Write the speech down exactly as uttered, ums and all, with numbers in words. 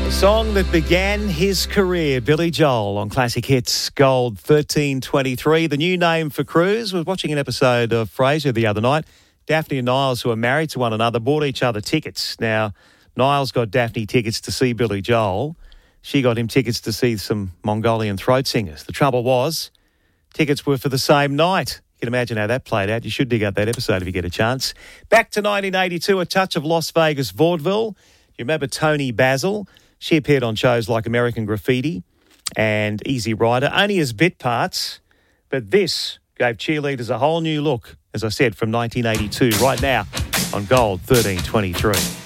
The song that began his career, Billy Joel, on Classic Hits Gold thirteen twenty-three. The new name for Cruise. I was watching an episode of Frasier the other night. Daphne and Niles, who are married to one another, bought each other tickets. Now, Niles got Daphne tickets to see Billy Joel. She got him tickets to see some Mongolian throat singers. The trouble was, tickets were for the same night. You can imagine how that played out. You should dig up that episode if you get a chance. Back to nineteen eighty-two, a touch of Las Vegas vaudeville. You remember Tony Basil? She appeared on shows like American Graffiti and Easy Rider, only as bit parts. But this gave cheerleaders a whole new look, as I said, from nineteen eighty-two, right now on Gold thirteen twenty-three.